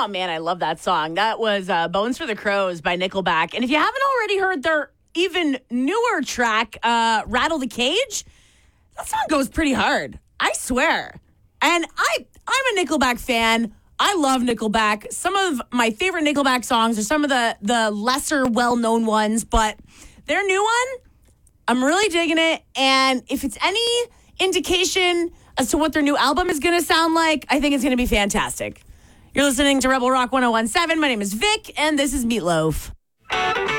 Oh, man, I love that song. That was Bones for the Crows by Nickelback. And if you haven't already heard their even newer track, Rattle the Cage, that song goes pretty hard. I swear. And I'm a Nickelback fan. I love Nickelback. Some of my favorite Nickelback songs are some of the lesser well-known ones, but their new one, I'm really digging it. And if it's any indication as to what their new album is going to sound like, I think it's going to be fantastic. You're listening to Rebel Rock 101.7. My name is Vic, and this is Meatloaf.